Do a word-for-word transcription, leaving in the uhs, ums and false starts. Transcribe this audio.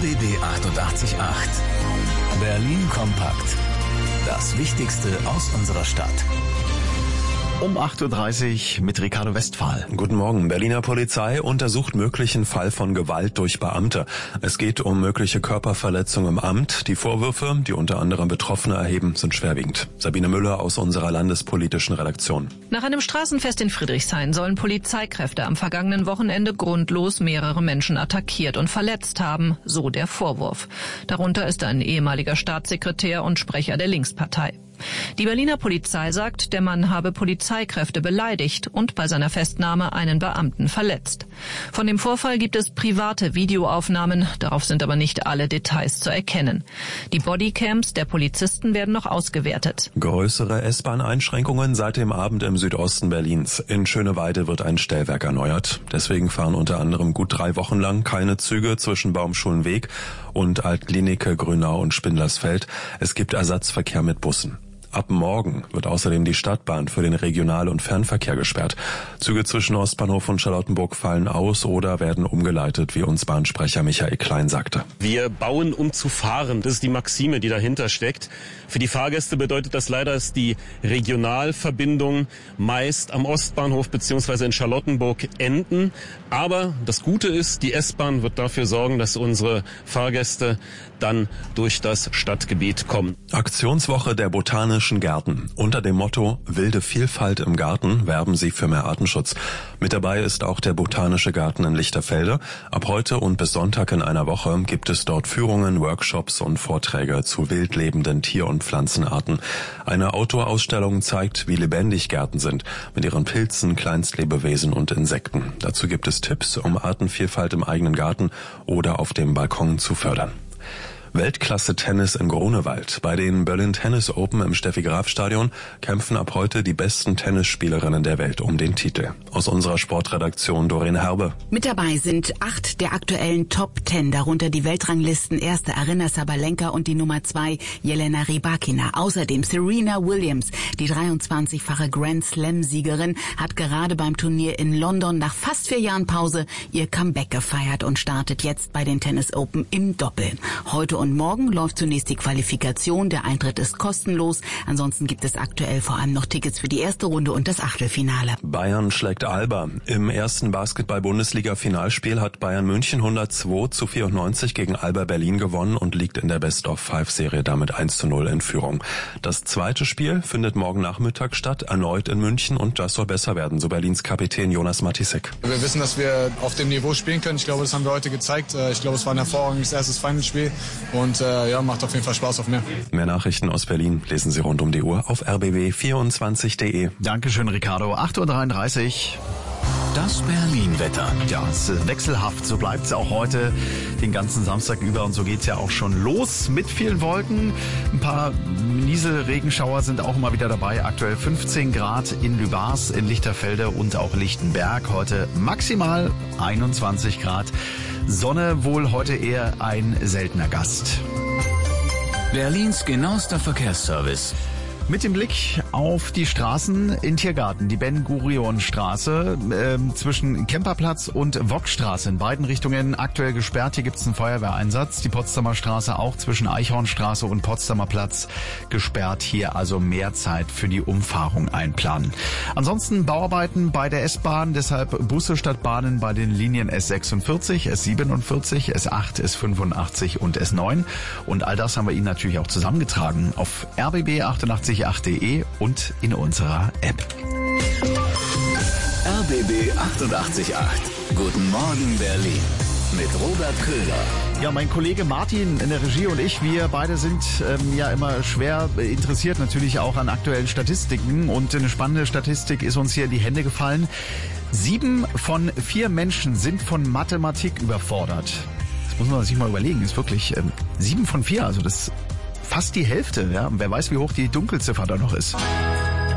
B B achtundachtzig Komma acht. Berlin kompakt. Das Wichtigste aus unserer Stadt. Um acht Uhr dreißig mit Ricardo Westphal. Guten Morgen. Berliner Polizei untersucht möglichen Fall von Gewalt durch Beamte. Es geht um mögliche Körperverletzung im Amt. Die Vorwürfe, die unter anderem Betroffene erheben, sind schwerwiegend. Sabine Müller aus unserer landespolitischen Redaktion. Nach einem Straßenfest in Friedrichshain sollen Polizeikräfte am vergangenen Wochenende grundlos mehrere Menschen attackiert und verletzt haben, so der Vorwurf. Darunter ist ein ehemaliger Staatssekretär und Sprecher der Linkspartei. Die Berliner Polizei sagt, der Mann habe Polizeikräfte beleidigt und bei seiner Festnahme einen Beamten verletzt. Von dem Vorfall gibt es private Videoaufnahmen, darauf sind aber nicht alle Details zu erkennen. Die Bodycams der Polizisten werden noch ausgewertet. Größere S-Bahn-Einschränkungen seit dem Abend im Südosten Berlins. In Schöneweide wird ein Stellwerk erneuert. Deswegen fahren unter anderem gut drei Wochen lang keine Züge zwischen Baumschulenweg und Altklinike, Grünau und Spindlersfeld. Es gibt Ersatzverkehr mit Bussen. Ab morgen wird außerdem die Stadtbahn für den Regional- und Fernverkehr gesperrt. Züge zwischen Ostbahnhof und Charlottenburg fallen aus oder werden umgeleitet, wie uns Bahnsprecher Michael Klein sagte. Wir bauen, um zu fahren. Das ist die Maxime, die dahinter steckt. Für die Fahrgäste bedeutet das leider, dass die Regionalverbindungen meist am Ostbahnhof bzw. in Charlottenburg enden. Aber das Gute ist, die S-Bahn wird dafür sorgen, dass unsere Fahrgäste dann durch das Stadtgebiet kommen. Aktionswoche der Botanischen Gärten. Unter dem Motto Wilde Vielfalt im Garten werben sie für mehr Artenschutz. Mit dabei ist auch der Botanische Garten in Lichterfelde. Ab heute und bis Sonntag in einer Woche gibt es dort Führungen, Workshops und Vorträge zu wild lebenden Tier- und Pflanzenarten. Eine Outdoor-Ausstellung zeigt, wie lebendig Gärten sind, mit ihren Pilzen, Kleinstlebewesen und Insekten. Dazu gibt es Tipps, um Artenvielfalt im eigenen Garten oder auf dem Balkon zu fördern. Weltklasse-Tennis in Grunewald. Bei den Berlin Tennis Open im Steffi-Graf-Stadion kämpfen ab heute die besten Tennisspielerinnen der Welt um den Titel. Aus unserer Sportredaktion Doreen Herbe. Mit dabei sind acht der aktuellen Top Ten, darunter die Weltranglisten erste Aryna Sabalenka und die Nummer zwei Jelena Rybakina. Außerdem Serena Williams, die dreiundzwanzigfache Grand Slam-Siegerin, hat gerade beim Turnier in London nach fast vier Jahren Pause ihr Comeback gefeiert und startet jetzt bei den Tennis Open im Doppel. Heute und morgen läuft zunächst die Qualifikation. Der Eintritt ist kostenlos. Ansonsten gibt es aktuell vor allem noch Tickets für die erste Runde und das Achtelfinale. Bayern schlägt Alba. Im ersten Basketball-Bundesliga-Finalspiel hat Bayern München hundertzwei zu vierundneunzig gegen Alba Berlin gewonnen und liegt in der Best-of-Five-Serie damit eins zu null in Führung. Das zweite Spiel findet morgen Nachmittag statt, erneut in München, und das soll besser werden, so Berlins Kapitän Jonas Matisek. Wir wissen, dass wir auf dem Niveau spielen können. Ich glaube, das haben wir heute gezeigt. Ich glaube, es war ein hervorragendes erstes Finalspiel. Und äh, ja, macht auf jeden Fall Spaß auf mehr. Mehr Nachrichten aus Berlin lesen Sie rund um die Uhr auf r b b vierundzwanzig punkt de. Dankeschön, Ricardo. acht Uhr dreiunddreißig. Das Berlin-Wetter. Ja, es ist wechselhaft. So bleibt es auch heute den ganzen Samstag über. Und so geht's ja auch schon los mit vielen Wolken. Ein paar Nieselregenschauer sind auch immer wieder dabei. Aktuell fünfzehn Grad in Lübars, in Lichterfelde und auch Lichtenberg. Heute maximal einundzwanzig Grad. Sonne wohl heute eher ein seltener Gast. Berlins genauester Verkehrsservice. Mit dem Blick auf die Straßen in Tiergarten, die Ben-Gurion-Straße äh, zwischen Kemperplatz und Wokstraße in beiden Richtungen aktuell gesperrt. Hier gibt es einen Feuerwehreinsatz. Die Potsdamer Straße auch zwischen Eichhornstraße und Potsdamer Platz gesperrt. Hier also mehr Zeit für die Umfahrung einplanen. Ansonsten Bauarbeiten bei der S-Bahn, deshalb Busse statt Bahnen bei den Linien S sechsundvierzig, S siebenundvierzig, S acht, S fünfundachtzig und S neun. Und all das haben wir Ihnen natürlich auch zusammengetragen auf r b b achtundachtzig punkt acht punkt de und in unserer App. R B B achtundachtzig Komma acht. Guten Morgen Berlin mit Robert Köhler. Ja, mein Kollege Martin in der Regie und ich, wir beide sind ähm, ja immer schwer interessiert natürlich auch an aktuellen Statistiken. Und eine spannende Statistik ist uns hier in die Hände gefallen. Sieben von vier Menschen sind von Mathematik überfordert. Das muss man sich mal überlegen. Ist wirklich ähm, sieben von vier, also das fast die Hälfte, ja. Wer weiß, wie hoch die Dunkelziffer da noch ist.